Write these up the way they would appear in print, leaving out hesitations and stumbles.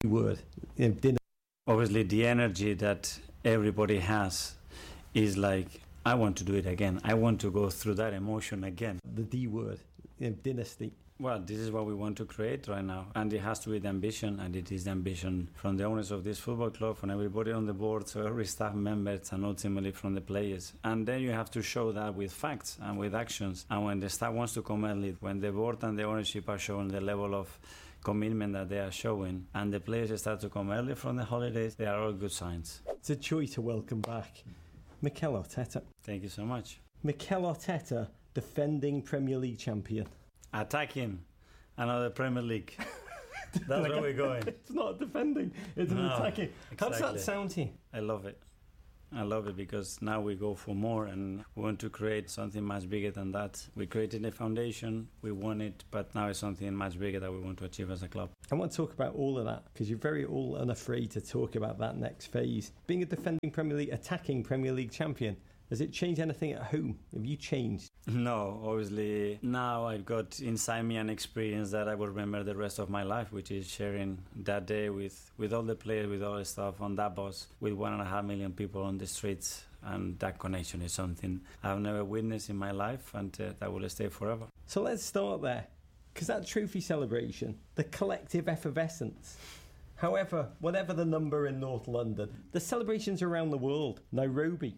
Word. Obviously, the energy that everybody has is like, I want to do it again. I want to go through that emotion again. The D word, dynasty. Well, this is what we want to create right now. And it has to be the ambition, and it is the ambition from the owners of this football club, from everybody on the board, so every staff members, and ultimately from the players. And then you have to show that with facts and with actions. And when the staff wants to come early, when the board and the ownership are showing the level of commitment that they are showing, and the players start to come early from the holidays, they are all good signs. It's a joy to welcome back Mikel Arteta. Thank you so much. Mikel Arteta, defending Premier League champion. Attacking another Premier League. That's where we're going. It's not defending, it's an attacking. Exactly. How does that sound to you? I love it. I love it because now we go for more and we want to create something much bigger than that. We created a foundation, we won it, but now it's something much bigger that we want to achieve as a club. I want to talk about all of that because you're very all unafraid to talk about that next phase. Being a defending Premier League, attacking Premier League champion, has it changed anything at home? Have you changed? No, obviously. Now I've got inside me an experience that I will remember the rest of my life, which is sharing that day with all the players, with all the stuff on that bus, with 1.5 million people on the streets. And that connection is something I've never witnessed in my life, and that will stay forever. So let's start there, because that trophy celebration, the collective effervescence, however, whatever the number in North London, the celebrations around the world, Nairobi,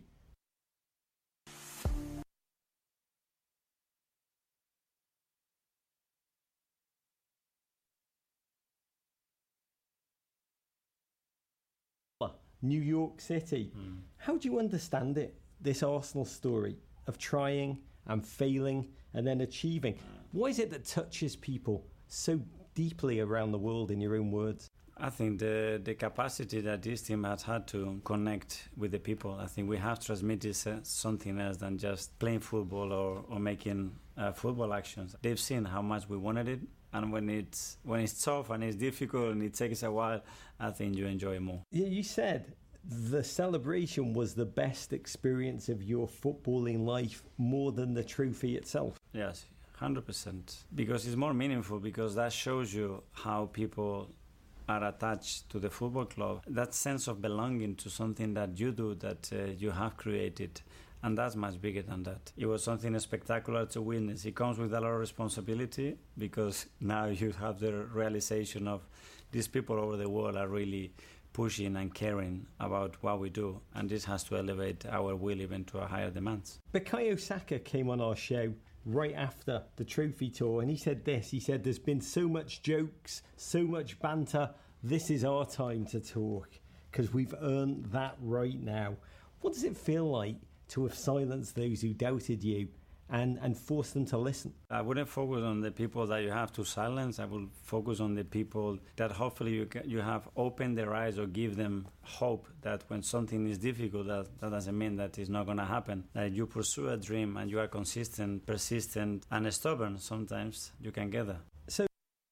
New York City. How do you understand it, this Arsenal story of trying and failing and then achieving? What is it that touches people so deeply around the world, in your own words? I think the capacity that this team has had to connect with the people, I think we have transmitted something else than just playing football or making football actions. They've seen how much we wanted it, and when it's tough and it's difficult and it takes a while, I think you enjoy it more. Yeah, you said the celebration was the best experience of your footballing life, more than the trophy itself. Yes, 100%. Because it's more meaningful, because that shows you how people are attached to the football club. That sense of belonging to something that you do, that you have created. And that's much bigger than that. It was something spectacular to witness. It comes with a lot of responsibility, because now you have the realization of these people over the world are really pushing and caring about what we do. And this has to elevate our will even to a higher demands. Bukayo Saka came on our show right after the trophy tour, and he said this. He said, there's been so much jokes, so much banter. This is our time to talk, because we've earned that right now. What does it feel like to have silenced those who doubted you and forced them to listen? I wouldn't focus on the people that you have to silence. I will focus on the people that hopefully you have opened their eyes or give them hope that when something is difficult, that doesn't mean that it's not going to happen. That you pursue a dream and you are consistent, persistent and stubborn, sometimes you can get there. So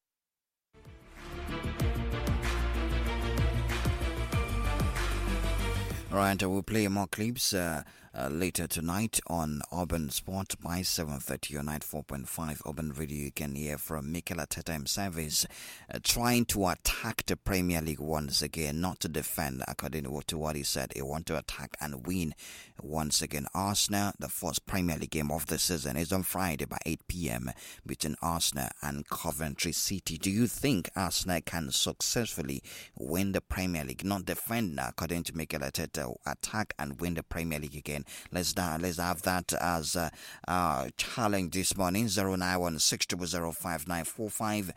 Alright, we'll play more clips later tonight on Urban Sport by 7:30 on 94.5 Urban Radio. You can hear from Mikel Arteta himself is trying to attack the Premier League once again, not to defend, according to what he said. He wants to attack and win once again. Arsenal, the first Premier League game of the season, is on Friday by 8 p.m. between Arsenal and Coventry City. Do you think Arsenal can successfully win the Premier League? Not defend, according to Mikel Arteta, attack and win the Premier League again. Let's have that as a challenge this morning. 09160059545,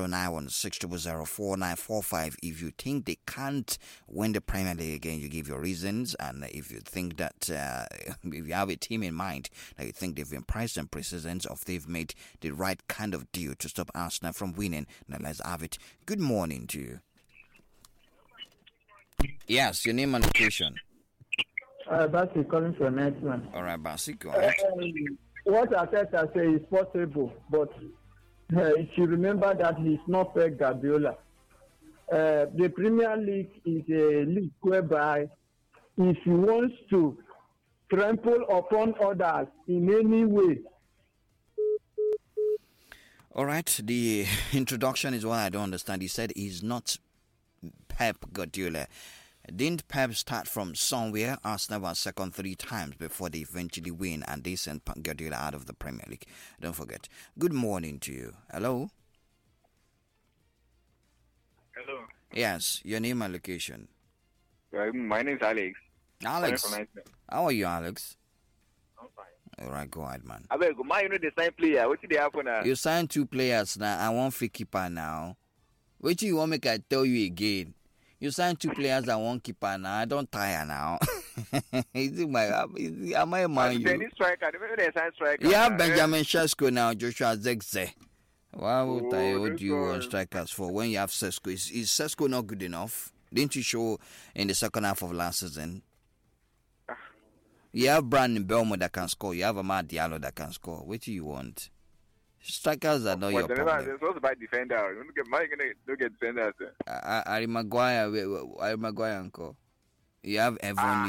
09160049545. If you think they can't win the Premier League again, you give your reasons, and if you think that if you have a team in mind that you think they've been priced and precedents of they've made the right kind of deal to stop Arsenal from winning, then let's have it. Good morning to you. Yes, your name and location. Basi calling from Netman. All right, Basi, go ahead. What Arteta say is possible, but you should remember that he's not Pep Guardiola. The Premier League is a league whereby if he wants to trample upon others in any way. All right, the introduction is what I don't understand. He said he's not Pep Guardiola. Didn't Pep start from somewhere? Arsenal were second 3 times before they eventually win, and they sent Guardiola out of the Premier League. Don't forget. Good morning to you. Hello? Hello. Yes, your name and location. My name is Alex. Alex. How are you, Alex? I'm fine. All right, go ahead, man. I beg, you know the same player. What did they happen now? You signed 2 players now. I want free keeper now. What do you want me to tell you again? You signed 2 players and 1 keeper now. I don't tire now. Am I a man? You have Benjamin Sesko now, Joshua Zexze. Why would what do you want strikers for when you have Sesko? Is Sesko not good enough? Didn't you show in the second half of last season? You have Brandon Belmo that can score. You have Amad Diallo that can score. What do you want? Strikers are not your problem. They're supposed to buy defender. You don't get defenders. Harry Maguire, uncle. You have Evan.